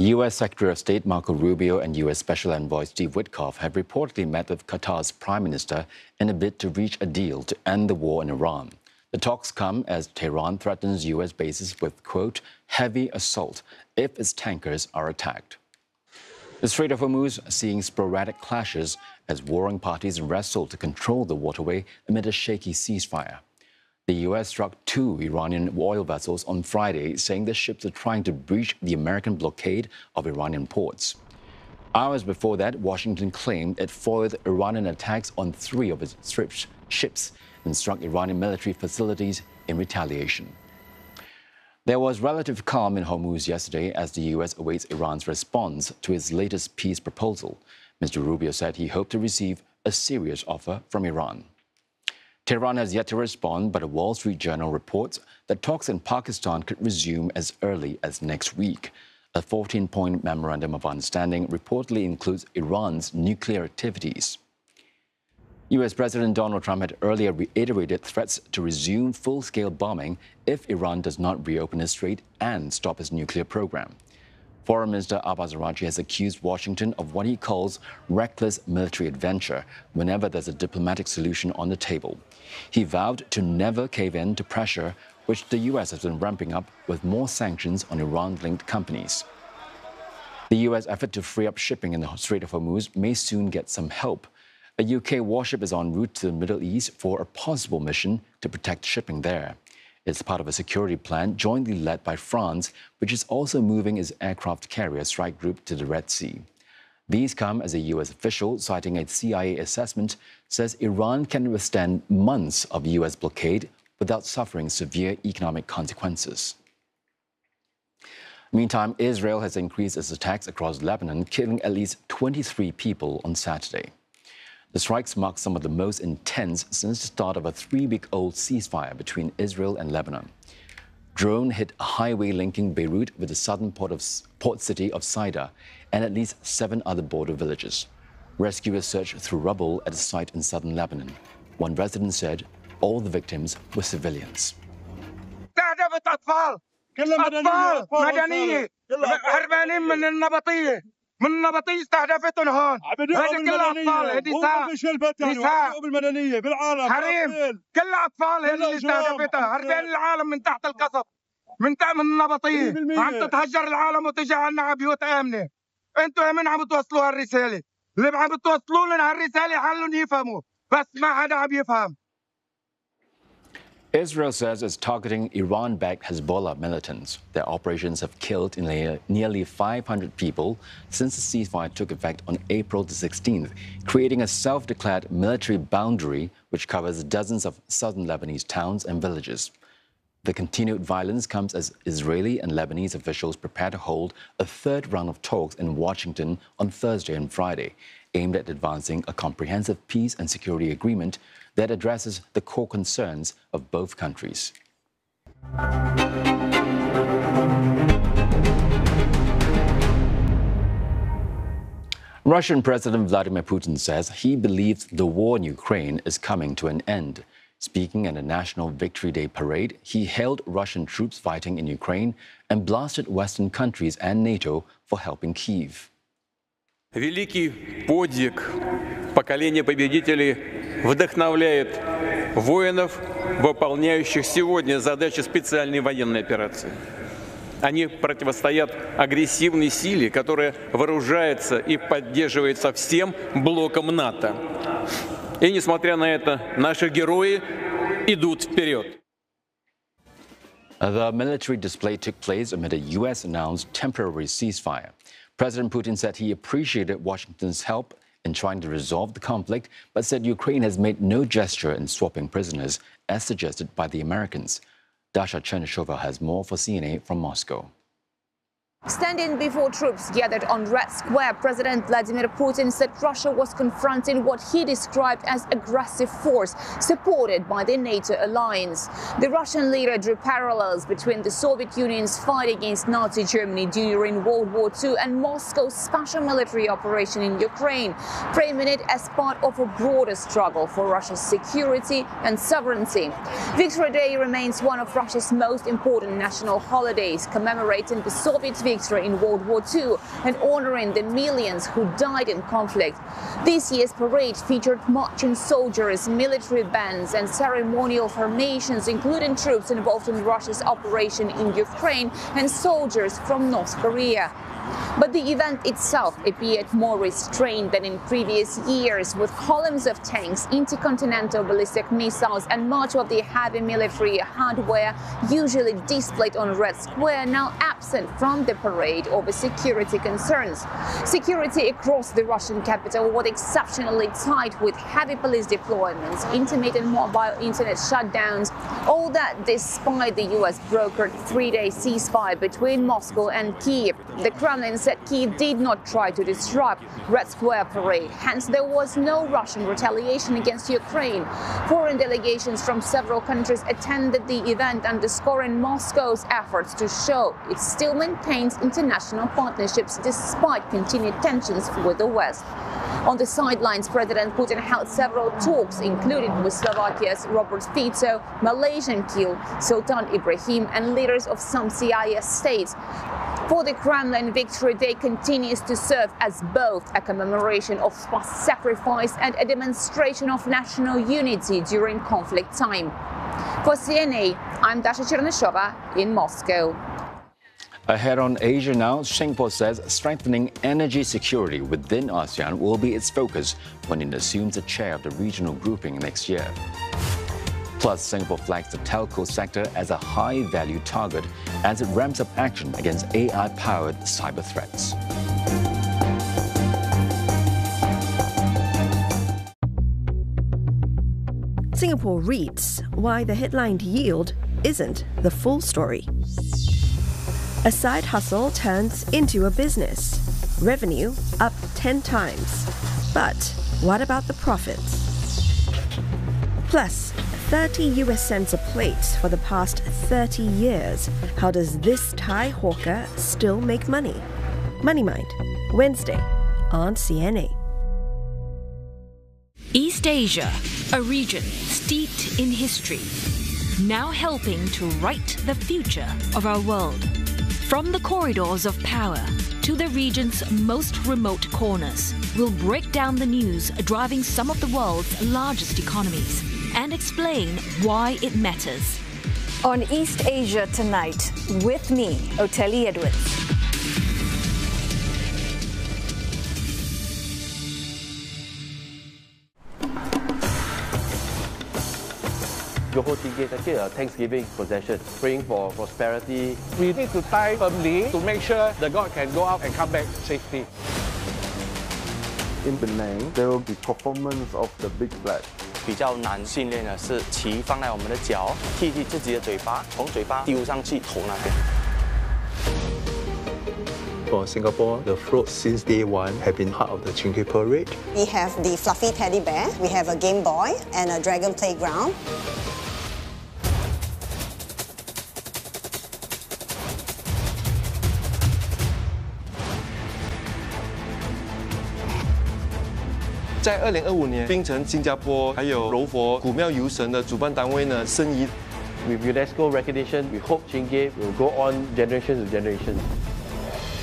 U.S. Secretary of State Marco Rubio and U.S. Special Envoy Steve Witkoff have reportedly met with Qatar's Prime Minister in a bid to reach a deal to end the war in Iran. The talks come as Tehran threatens U.S. bases with, quote, heavy assault if its tankers are attacked. The Strait of Hormuz seeing sporadic clashes as warring parties wrestle to control the waterway amid a shaky ceasefire. The U.S. struck 2 Iranian oil vessels on Friday, saying the ships are trying to breach the American blockade of Iranian ports. Hours before that, Washington claimed it foiled Iranian attacks on 3 of its ships and struck Iranian military facilities in retaliation. There was relative calm in Hormuz yesterday as the U.S. awaits Iran's response to its latest peace proposal. Mr. Rubio said he hoped to receive a serious offer from Iran. Tehran has yet to respond, but a Wall Street Journal reports that talks in Pakistan could resume as early as next week. A 14-point memorandum of understanding reportedly includes Iran's nuclear activities. U.S. President Donald Trump had earlier reiterated threats to resume full-scale bombing if Iran does not reopen its strait and stop its nuclear program. Foreign Minister Abbas Araghchi has accused Washington of what he calls reckless military adventure whenever there's a diplomatic solution on the table. He vowed to never cave in to pressure, which the U.S. has been ramping up with more sanctions on Iran-linked companies. The U.S. effort to free up shipping in the Strait of Hormuz may soon get some help. A UK warship is en route to the Middle East for a possible mission to protect shipping there. It's part of a security plan jointly led by France, which is also moving its aircraft carrier strike group to the Red Sea. These come as a U.S. official, citing a CIA assessment, says Iran can withstand months of U.S. blockade without suffering severe economic consequences. Meantime, Israel has increased its attacks across Lebanon, killing at least 23 people on Saturday. The strikes mark some of the most intense since the start of a 3-week-old ceasefire between Israel and Lebanon. Drone hit a highway linking Beirut with the southern port city of Saida and at least 7 other border villages. Rescuers searched through rubble at a site in southern Lebanon. One resident said all the victims were civilians. من النبطية استهدفتهم هون هذه كلها أطفال هذه نساء بالعالم حريم كلها أطفال هذه اللي استهدفتها هربين العالم من تحت القصف من النبطية عم تتهجر العالم وتجي عنا على بيوت آمنة أنتوا من عم توصلوا هالرسالة اللي عم توصلوا لنا هالرسالة حالهم يفهموا بس ما حدا عم يفهم. Israel says it's targeting Iran-backed Hezbollah militants. Their operations have killed nearly 500 people since the ceasefire took effect on April the 16th, creating a self-declared military boundary which covers dozens of southern Lebanese towns and villages. The continued violence comes as Israeli and Lebanese officials prepare to hold a 3rd round of talks in Washington on Thursday and Friday, aimed at advancing a comprehensive peace and security agreement that addresses the core concerns of both countries. Russian President Vladimir Putin says he believes the war in Ukraine is coming to an end. Speaking at a National Victory Day parade, he hailed Russian troops fighting in Ukraine and blasted Western countries and NATO for helping Kyiv. Великий подвиг поколения победителей вдохновляет воинов, выполняющих сегодня задачи специальной военной операции. Они противостоят агрессивной силе, которая вооружается и поддерживается всем блоком НАТО. И несмотря на это, наши герои идут вперед. The military display took place amid a U.S.-announced temporary ceasefire. President Putin said he appreciated Washington's help in trying to resolve the conflict, but said Ukraine has made no gesture in swapping prisoners, as suggested by the Americans. Dasha Chernyshova has more for CNA from Moscow. Standing before troops gathered on Red Square, President Vladimir Putin said Russia was confronting what he described as aggressive force, supported by the NATO alliance. The Russian leader drew parallels between the Soviet Union's fight against Nazi Germany during World War II and Moscow's special military operation in Ukraine, framing it as part of a broader struggle for Russia's security and sovereignty. Victory Day remains one of Russia's most important national holidays, commemorating the Soviet victory victory in World War II and honoring the millions who died in conflict. This year's parade featured marching soldiers, military bands and ceremonial formations, including troops involved in Russia's operation in Ukraine and soldiers from North Korea. But the event itself appeared more restrained than in previous years, with columns of tanks, intercontinental ballistic missiles and much of the heavy military hardware usually displayed on Red Square now absent from the parade over security concerns. Security across the Russian capital was exceptionally tight, with heavy police deployments, intermittent mobile internet shutdowns, all that despite the US brokered three-day ceasefire between Moscow and Kyiv. The Kremlin said Kyiv did not try to disrupt Red Square parade, hence there was no Russian retaliation against Ukraine. Foreign delegations from several countries attended the event, underscoring Moscow's efforts to show it still maintains international partnerships despite continued tensions with the West. On the sidelines, President Putin held several talks, including with Slovakia's Robert Fico, Malaysian Keel Sultan Ibrahim, and leaders of some CIS states. For the Kremlin, Victory Day continues to serve as both a commemoration of past sacrifice and a demonstration of national unity during conflict time. For CNA, I'm Dasha Chernyshova in Moscow. Ahead on Asia now, Singapore says strengthening energy security within ASEAN will be its focus when it assumes the chair of the regional grouping next year. Plus, Singapore flags the telco sector as a high-value target as it ramps up action against AI-powered cyber threats. Singapore reads why the headline yield isn't the full story. A side hustle turns into a business. Revenue up 10 times. But what about the profits? Plus, 30 US cents a plate for the past 30 years. How does this Thai hawker still make money? Money Mind, Wednesday on CNA. East Asia, a region steeped in history, now helping to write the future of our world. From the corridors of power to the region's most remote corners, we'll break down the news driving some of the world's largest economies and explain why it matters. On East Asia Tonight, with me, Oteli Edwards. Johor Tinggi is actually a Thanksgiving procession, praying for prosperity. We need to tie firmly to make sure the god can go out and come back safely. In Penang, there will be performance of the big flag. 比较难训练的是旗放在我们的脚，踢踢自己的嘴巴，从嘴巴丢上去头那边。 For Singapore, the float since day one have been part of the Chingkei Parade. We have the fluffy teddy bear, we have a Game Boy and a Dragon Playground. 在2025年，槟城、新加坡还有柔佛古庙游神的主办单位呢，申遗。 With UNESCO recognition, we hope Chingkei will go on generation to generation.